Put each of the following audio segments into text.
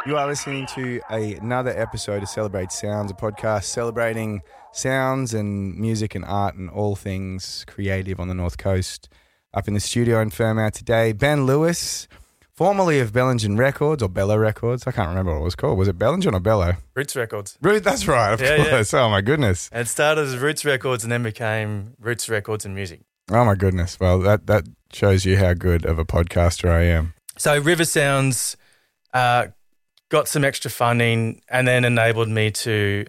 You are listening to another episode of Celebrate Sounds, a podcast celebrating sounds and music and art and all things creative on the North Coast. Up in the studio in Fairmount today, Ben Lewis, formerly of Bellingen Records or Bello Records. I can't remember what it was called. Was it Bellingen or Bello? Roots Records. That's right, of course. Yeah. Oh, my goodness. It started as Roots Records and then became Roots Records and Music. Oh, my goodness. Well, that shows you how good of a podcaster I am. So River Sounds got some extra funding and then enabled me to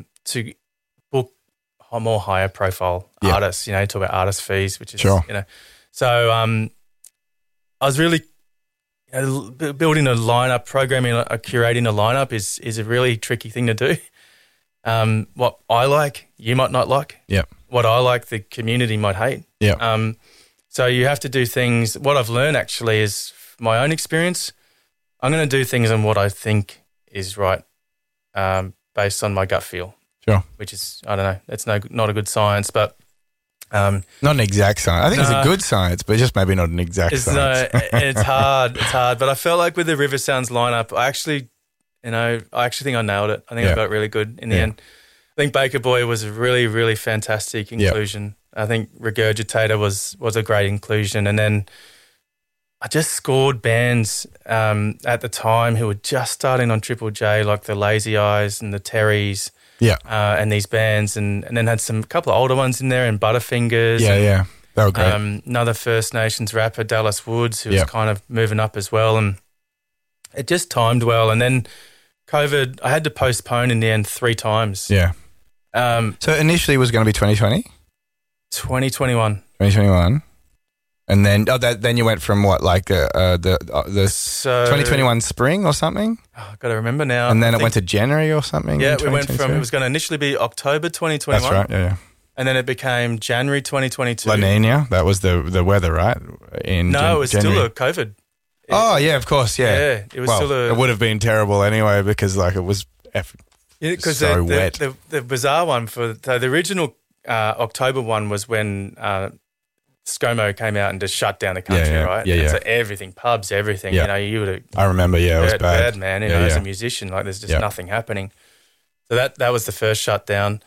book more higher profile artists, talk about artist fees, which is, sure. So I was really building a lineup, curating a lineup is a really tricky thing to do. What I like, you might not like. Yep. What I like, the community might hate. Yeah. So you have to do things. What I've learned actually is my own experience. I'm going to do things on what I think is right, based on my gut feel. Sure. Which is, I don't know, it's not a good science, but not an exact science. I think it's a good science, but just maybe not an exact science. It's hard. It's hard. But I felt like with the River Sounds lineup, I actually think I nailed it. I think I got it really good in the end. I think Baker Boy was a really, really fantastic inclusion. Yep. I think Regurgitator was a great inclusion. And then I just scored bands at the time who were just starting on Triple J, like the Lazy Eyes and the Terrys. Yeah. And these bands, and then had a couple of older ones in there, and Butterfingers. Yeah. They were great. Another First Nations rapper, Dallas Woods, who was kind of moving up as well. And it just timed well. And then COVID, I had to postpone in the end 3 times. Yeah. So initially it was going to be 2020? 2021. 2021. And then then you went from what, like the 2021 spring or something? Oh, I've got to remember now. And then it went to January or something? Yeah, we went from, it was going to initially be October 2021. That's right, yeah. And then it became January 2022. La Nina, that was the weather, right? It was January. still a COVID. Yeah, of course, yeah. Yeah, it was still it would have been terrible anyway because it was so wet. The bizarre one the original October one was when ScoMo came out and just shut down the country, right? Yeah. So everything, pubs, everything. Yeah. You would have. I remember. Yeah, it was bad, man. As a musician, like there's just nothing happening. So that was the first shutdown.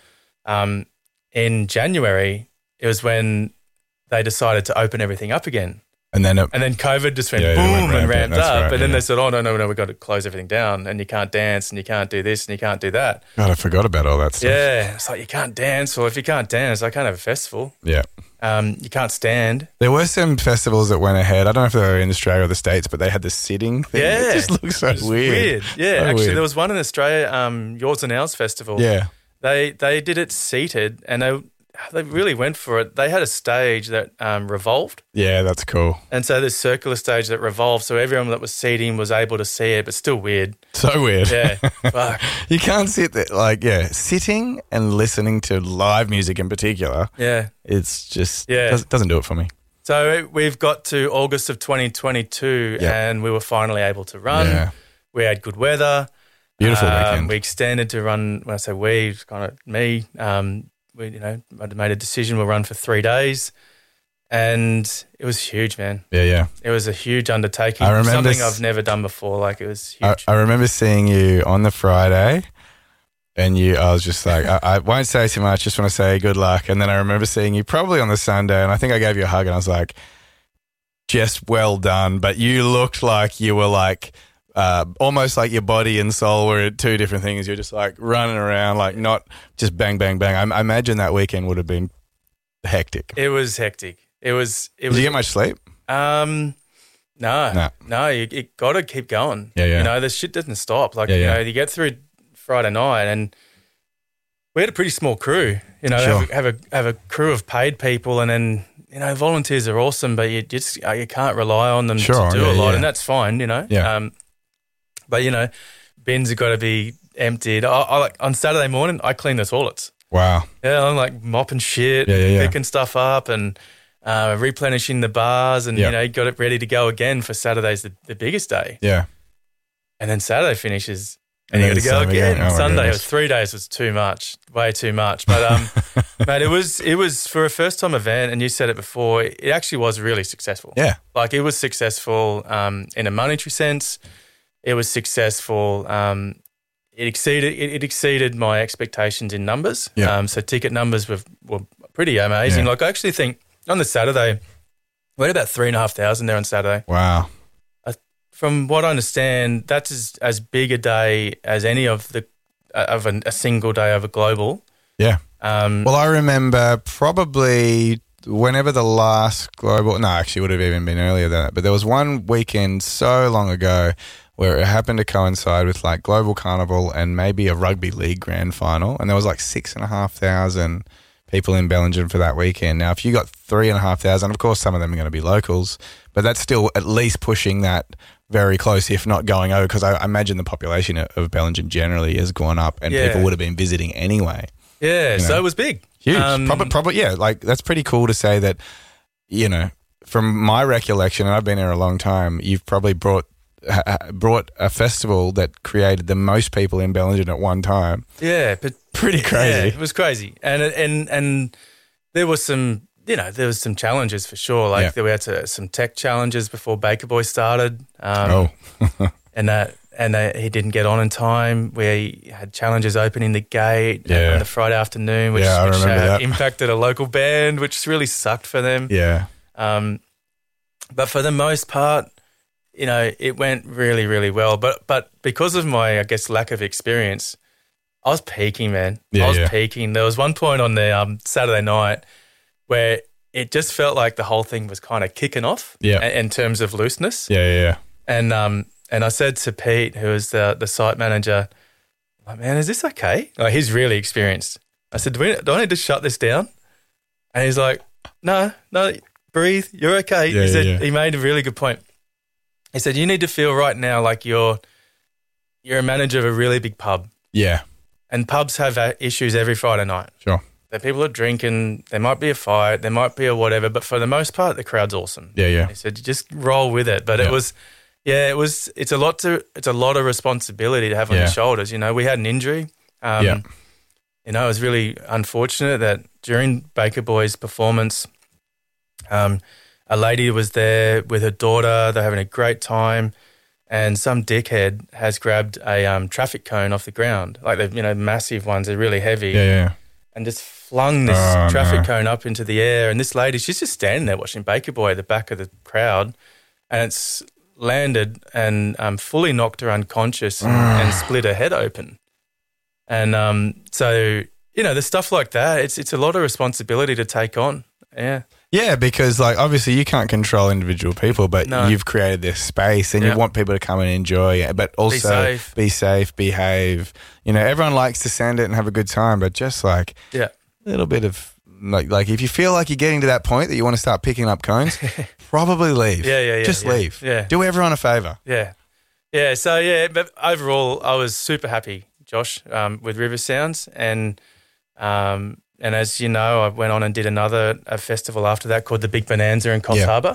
In January, it was when they decided to open everything up again. And then COVID just went boom and ramped up. Right, and then they said, oh, no, we've got to close everything down and you can't dance and you can't do this and you can't do that. God, I forgot about all that stuff. Yeah. It's like you can't dance. Well, if you can't dance, I can't have a festival. Yeah. You can't stand. There were some festivals that went ahead. I don't know if they were in Australia or the States, but they had the sitting thing. Yeah. It just looks so weird. Yeah. So actually, weird. there was one in Australia, Yours and Ours Festival. Yeah. They did it seated and they really went for it. They had a stage that revolved. Yeah, that's cool. And so this circular stage that revolved, so everyone that was seating was able to see it, but still weird. So weird. Yeah. Fuck. You can't sit there, sitting and listening to live music in particular. Yeah. It's just, doesn't do it for me. So we've got to August of 2022 and we were finally able to run. Yeah. We had good weather. Beautiful weekend. We extended to run, when I say we, it's kind of me. I'd made a decision we'll run for 3 days and it was huge, man. Yeah. It was a huge undertaking. I remember something I've never done before. Like it was huge. I remember seeing you on the Friday and I was just like, I won't say too much, just want to say good luck. And then I remember seeing you probably on the Sunday and I think I gave you a hug and I was like, just well done. But you looked like you were like, almost like your body and soul were 2 different things. You're just like running around, like not just bang, bang, bang. I imagine that weekend would have been hectic. It was hectic. Did you get much sleep? No. You got to keep going. Yeah. The shit doesn't stop. Like, you get through Friday night and we had a pretty small crew, Sure. have a crew of paid people and then, volunteers are awesome, but you can't rely on them to do a lot and that's fine, Yeah. But, bins have got to be emptied. I on Saturday morning, I clean the toilets. Wow. Yeah, I'm like mopping shit, picking stuff up and replenishing the bars and, you got it ready to go again for Saturday's the biggest day. Yeah. And then Saturday finishes and you got to go again. Oh, Sunday, it was 3 days was too much, way too much. But, mate, it was for a first-time event and you said it before, it actually was really successful. Yeah. Like it was successful in a monetary sense. it was successful. It exceeded my expectations in numbers. Yeah. So ticket numbers were pretty amazing. Yeah. Like, I actually think on the Saturday, we had about 3,500 there on Saturday. Wow. From what I understand, that's as big a day as any of a single day of a global. Yeah. Well, I remember probably whenever the last global, no, actually it would have even been earlier than that, but there was one weekend so long ago where it happened to coincide with like Global Carnival and maybe a rugby league grand final, and there was like 6,500 people in Bellingen for that weekend. Now, if you got 3,500, of course some of them are going to be locals, but that's still at least pushing that very close, if not going over, because I imagine the population of Bellingen generally has gone up, and people would have been visiting anyway. Yeah, so it was big. Huge. Probably, yeah, like that's pretty cool to say that, you know, from my recollection, and I've been here a long time, you've probably brought a festival that created the most people in Bellingen at one time. Yeah, but pretty crazy. Yeah, it was crazy. And there was some, challenges for sure. Like we had some tech challenges before Baker Boy started. And he didn't get on in time. We had challenges opening the gate on the Friday afternoon, which impacted a local band, which really sucked for them. Yeah. But for the most part, you know, it went really, really well. But because of my, I guess, lack of experience, I was peaking, man. I was peaking. There was one point on the Saturday night where it just felt like the whole thing was kind of kicking off in terms of looseness. Yeah. And I said to Pete, who was the site manager, like, man, is this okay? Like, he's really experienced. I said, do I need to shut this down? And he's like, no, breathe. You're okay. He made a really good point. He said, you need to feel right now like you're a manager of a really big pub. Yeah. And pubs have issues every Friday night. Sure. That people are drinking, there might be a fight, there might be a whatever, but for the most part, the crowd's awesome. Yeah. He said, just roll with it. But it's a lot of responsibility to have on your shoulders. You know, we had an injury. You know, it was really unfortunate that during Baker Boy's performance, a lady was there with her daughter. They're having a great time, and some dickhead has grabbed a traffic cone off the ground, like the massive ones. They're really heavy. Yeah. And just flung this traffic cone up into the air. And this lady, she's just standing there watching Baker Boy at the back of the crowd, and it's landed and fully knocked her unconscious and split her head open. And so, you know, there's stuff like that. It's a lot of responsibility to take on. Yeah. Yeah, because like obviously you can't control individual people, but you've created this space and you want people to come and enjoy it, but also be safe, behave. You know, everyone likes to send it and have a good time, but just like a little bit of like if you feel like you're getting to that point that you want to start picking up cones, probably leave. Just leave. Yeah. Do everyone a favor. Yeah. Yeah. So but overall I was super happy, Josh, with River Sounds, and as you know, I went on and did a festival after that called the Big Bonanza in Coffs Harbour.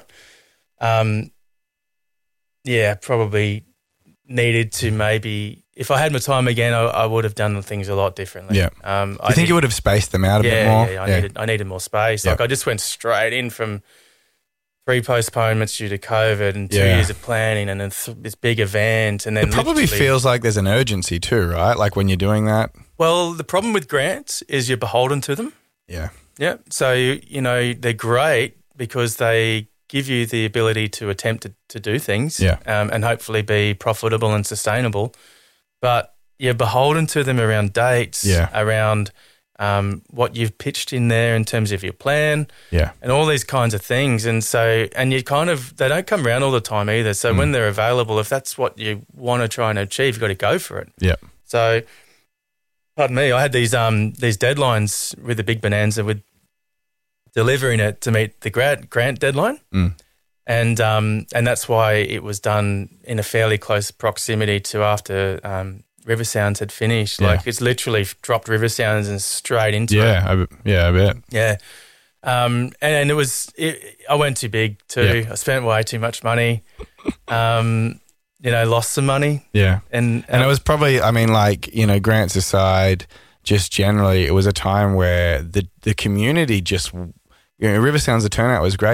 Probably needed to maybe, if I had my time again, I would have done things a lot differently. Yeah. I think you would have spaced them out a bit more? Yeah, I needed more space. Like I just went straight in from 3 postponements due to COVID and 2 years of planning and then this big event. And then it probably feels like there's an urgency too, right? Like when you're doing that. Well, the problem with grants is you're beholden to them. Yeah. Yeah. So, you know, they're great because they give you the ability to attempt to do things and hopefully be profitable and sustainable. But you're beholden to them around dates, around what you've pitched in there in terms of your plan and all these kinds of things. And so, and you they don't come around all the time either. So when they're available, if that's what you want to try and achieve, you've got to go for it. Yeah. So, pardon me, I had these deadlines with the Big Bonanza with delivering it to meet the grant deadline. And that's why it was done in a fairly close proximity to after River Sounds had finished. Like it's literally dropped River Sounds and straight into it. I bet. Yeah. And I went too big too. Yeah. I spent way too much money. You know, lost some money. Yeah. And it was probably, I mean, like, you know, grants aside, just generally, it was a time where the community just, you know, River Sounds, the turnout was great, but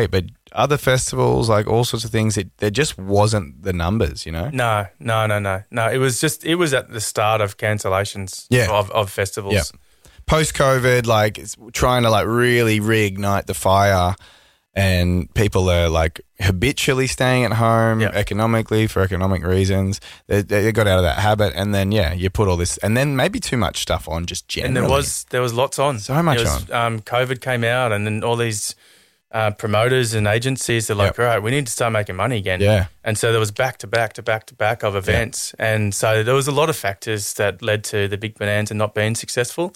other festivals, like all sorts of things. There just wasn't the numbers, you know? No. It was at the start of cancellations of festivals. Yeah. Post-COVID, like it's trying to like really reignite the fire, and people are like habitually staying at home economically for economic reasons. They got out of that habit, and then you put all this, and then maybe too much stuff on just generally. And there was lots on. So much on. COVID came out, and then all these promoters and agencies are like, all right, we need to start making money again. Yeah. And so there was back to back of events, and so there was a lot of factors that led to the Big Bonanza not being successful.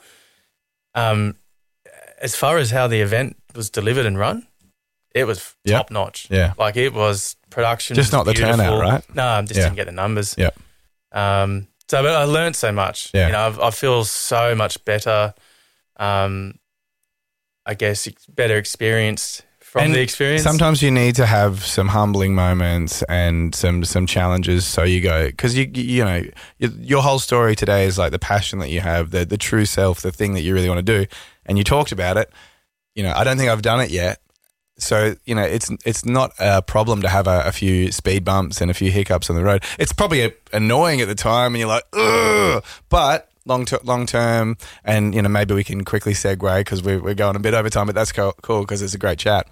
As far as how the event was delivered and run, it was top notch. Yeah. Like it was production. Just not beautiful. The turnout, right? No, I just didn't get the numbers. Yeah. But I learned so much. Yeah. You know, I feel so much better. I guess better experienced from the experience. Sometimes you need to have some humbling moments and some challenges. So you go, because you know your whole story today is like the passion that you have, the true self, the thing that you really want to do, and you talked about it. You know, I don't think I've done it yet. So, you know, it's not a problem to have a few speed bumps and a few hiccups on the road. It's probably annoying at the time and you're like, ugh, but long term, and, you know, maybe we can quickly segue because we're going a bit over time, but that's cool because it's a great chat.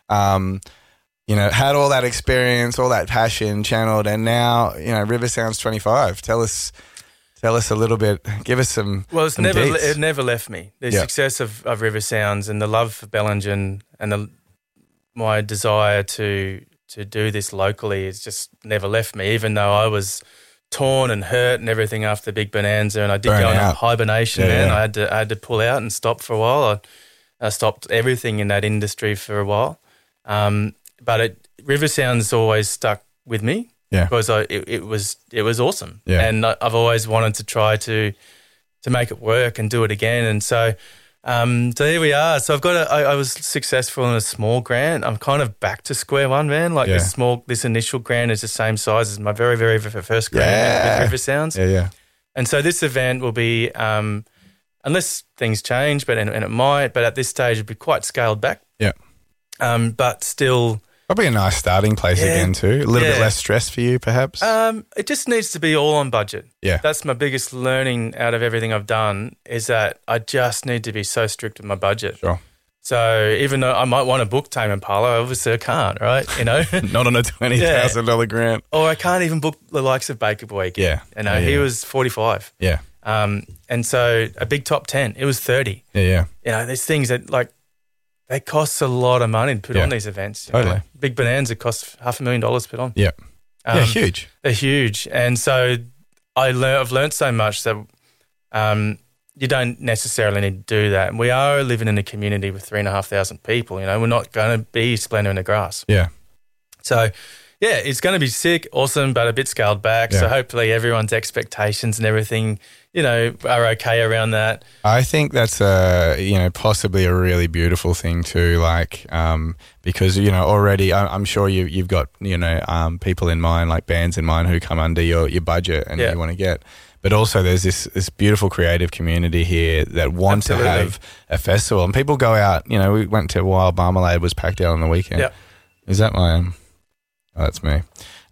You know, had all that experience, all that passion channeled, and now, you know, River Sounds 25. Tell us a little bit. Give us some. Well, it never left me. The success of River Sounds and the love for Bellingen and my desire to do this locally has just never left me, even though I was torn and hurt and everything after the Big Bonanza, and I did go into hibernation, man. I had to pull out and stop for a while. I stopped everything in that industry for a while. But River Sounds always stuck with me because it was awesome. Yeah. And I've always wanted to try to make it work and do it again. And so here we are. So I was successful in a small grant. I'm kind of back to square one, man. Like this initial grant is the same size as my very, very first grant with River Sounds. Yeah. And so this event will be, unless things change, and it might, but at this stage it'll be quite scaled back. Yeah. But still. Probably a nice starting place again too. A little bit less stress for you, perhaps. It just needs to be all on budget. Yeah, that's my biggest learning out of everything I've done is that I just need to be so strict with my budget. Sure. So even though I might want to book Tame Impala, obviously I can't, right? You know, not on a $20,000 grant, or I can't even book the likes of Baker Boy again. You know, he was 45. Yeah. And so a big top 10, it was 30. Yeah. You know, there's things that like. They cost a lot of money to put on these events. Totally. Know? Big Bonanza costs $500,000 to put on. Yeah. Huge. They're huge. And so I've learned so much that you don't necessarily need to do that. And we are living in a community with 3,500 people. You know, we're not going to be Splendour in the Grass. Yeah. So, it's going to be sick, awesome, but a bit scaled back. Yeah. So hopefully everyone's expectations and everything, you know, are okay around that. I think that's possibly a really beautiful thing too. Like, because you know already, I'm sure you've got people in mind, like bands in mind who come under your budget and you want to get. But also there's this beautiful creative community here that want to have a festival, and people go out. You know, we went to Wild Marmalade, was packed out on the weekend. Yeah. Is that my? Oh, that's me.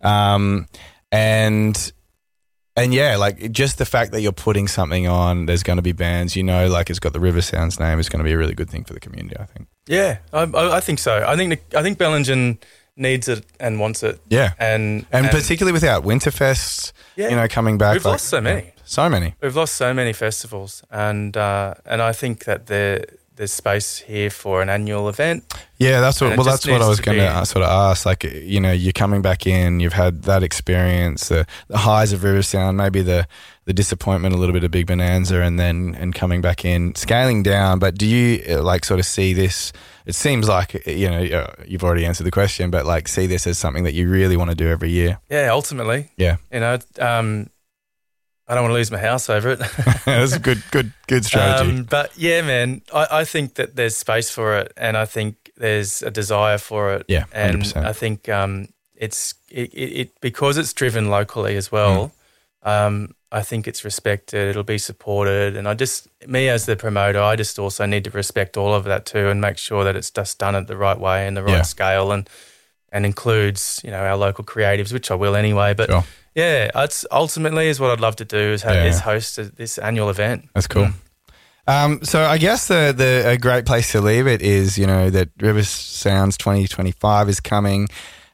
And yeah, like just the fact that you're putting something on, there's going to be bands, you know, like it's got the River Sounds name, is going to be a really good thing for the community, I think. Yeah, I think so. I think Bellingen needs it and wants it. Yeah. And particularly without Winterfest, coming back. We've lost so many. So many. We've lost so many festivals. And I think that there's space here for an annual event. Yeah, that's what I was going to sort of ask. Like, you know, you're coming back in, you've had that experience, the highs of River Sound, maybe the disappointment, a little bit of Big Bonanza, and coming back in, scaling down. But do you like sort of see this? It seems like, you know, you've already answered the question, but like see this as something that you really want to do every year. Yeah, ultimately. Yeah. You know, I don't want to lose my house over it. That's a good strategy. But yeah, man, I think that there's space for it, and I think there's a desire for it. Yeah, 100%. And I think it's because it's driven locally as well. I think it's respected, it'll be supported. And me as the promoter, I just also need to respect all of that too and make sure that it's just done it the right way and the right scale and includes, our local creatives, which I will anyway. But it's ultimately is what I'd love to do is host this annual event. That's cool. So I guess a great place to leave it is, that River Sounds 2025 is coming.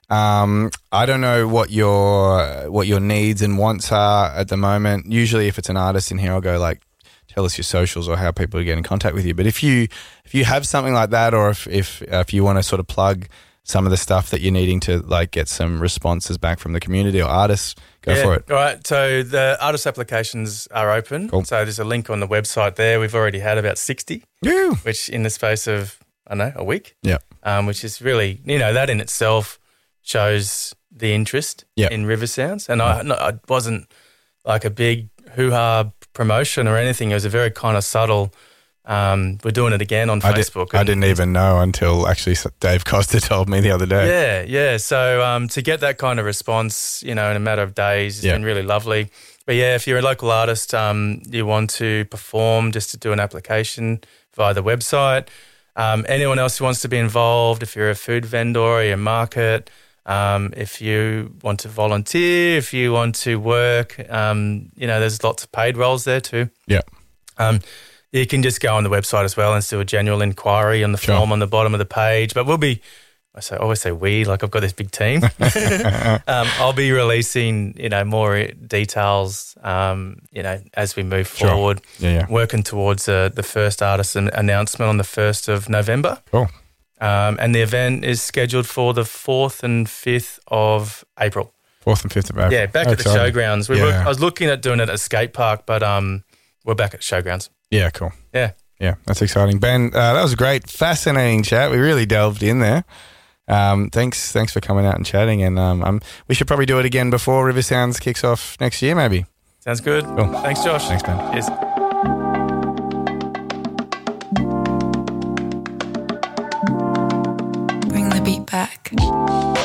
I don't know what your needs and wants are at the moment. Usually if it's an artist in here, I'll go like, tell us your socials or how people get in contact with you. But if you have something like that, or if you want to sort of plug some of the stuff that you're needing to like get some responses back from the community or artists, go for it. All right. So the artist applications are open. Cool. So there's a link on the website there. We've already had about 60, which in the space of, a week. Yeah. Which is really, that in itself shows the interest in River Sounds. And I wasn't like a big hoo-ha promotion or anything. It was a very kind of subtle, we're doing it again on Facebook. I didn't even know until actually Dave Costa told me the other day. Yeah. So to get that kind of response, in a matter of days has been really lovely. But if you're a local artist, you want to perform, just to do an application via the website. Anyone else who wants to be involved, if you're a food vendor or your market, if you want to volunteer, if you want to work, there's lots of paid roles there too. Yeah. You can just go on the website as well and do a general inquiry on the form on the bottom of the page. But I always say we, like I've got this big team. I'll be releasing, more details, as we move forward. Working towards the first artist announcement on the 1st of November. Cool. And the event is scheduled for the 4th and 5th of April. 4th and 5th of April. Yeah, back at the showgrounds. I was looking at doing it at a skate park, but we're back at showgrounds. Yeah, cool. Yeah. Yeah, that's exciting. Ben, that was a great, fascinating chat. We really delved in there. Thanks for coming out and chatting. And we should probably do it again before River Sounds kicks off next year, maybe. Sounds good. Cool. Thanks, Josh. Thanks, Ben. Cheers. Bring the beat back.